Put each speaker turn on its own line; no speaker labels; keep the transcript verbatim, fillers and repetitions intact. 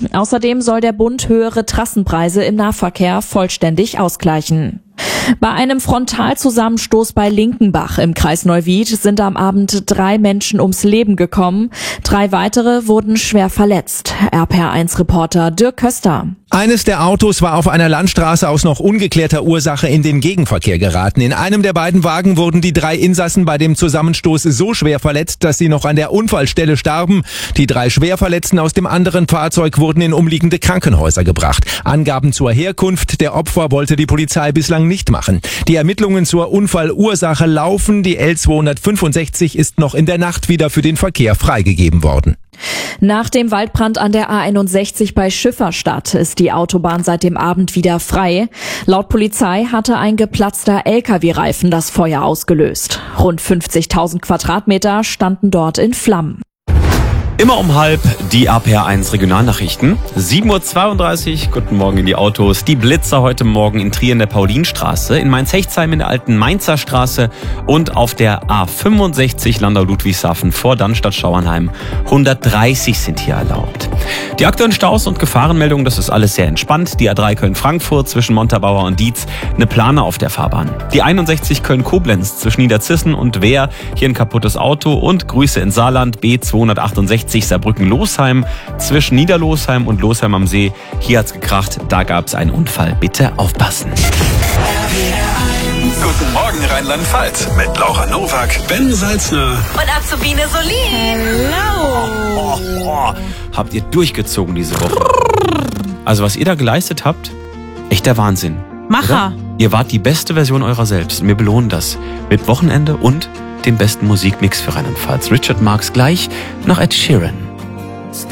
Außerdem soll der Bund höhere Trassenpreise im Nahverkehr vollständig ausgleichen. Bei einem Frontalzusammenstoß bei Linkenbach im Kreis Neuwied sind am Abend drei Menschen ums Leben gekommen. Drei weitere wurden schwer verletzt. R P R eins Reporter Dirk Köster.
Eines der Autos war auf einer Landstraße aus noch ungeklärter Ursache in den Gegenverkehr geraten. In einem der beiden Wagen wurden die drei Insassen bei dem Zusammenstoß so schwer verletzt, dass sie noch an der Unfallstelle starben. Die drei Schwerverletzten aus dem anderen Fahrzeug wurden in umliegende Krankenhäuser gebracht. Angaben zur Herkunft der Opfer wollte die Polizei bislang nicht machen. Die Ermittlungen zur Unfallursache laufen. Die L zweihundertfünfundsechzig ist noch in der Nacht wieder für den Verkehr freigegeben worden.
Nach dem Waldbrand an der A einundsechzig bei Schifferstadt ist die Autobahn seit dem Abend wieder frei. Laut Polizei hatte ein geplatzter L K W-Reifen das Feuer ausgelöst. Rund fünfzigtausend Quadratmeter standen dort in Flammen.
Immer um halb die R P R eins Regionalnachrichten. sieben Uhr zweiunddreißig, guten Morgen in die Autos. Die Blitzer heute Morgen in Trier in der Paulinstraße, in Mainz-Hechtsheim in der alten Mainzer Straße und auf der A fünfundsechzig Landau-Ludwigshafen vor Dannstatt-Schauernheim. hundertdreißig sind hier erlaubt. Die aktuellen Staus und Gefahrenmeldungen, das ist alles sehr entspannt. Die A drei Köln-Frankfurt zwischen Montabaur und Dietz, eine Plane auf der Fahrbahn. Die einundsechzig Köln-Koblenz zwischen Niederzissen und Wehr, hier ein kaputtes Auto und Grüße in Saarland, B zweihundertachtundsechzig Saarbrücken-Losheim zwischen Niederlosheim und Losheim am See. Hier hat's gekracht, da gab's einen Unfall. Bitte aufpassen.
Guten Morgen Rheinland-Pfalz mit Laura Nowak, Ben Salzner
und Azubine Solin.
Hello. Oh, oh, oh. Habt ihr durchgezogen diese Woche? Also was ihr da geleistet habt, echter Wahnsinn.
Macher.
Oder? Ihr wart die beste Version eurer selbst. Und wir belohnen das mit Wochenende und dem besten Musikmix für Rheinland-Pfalz. Richard Marx gleich nach Ed Sheeran.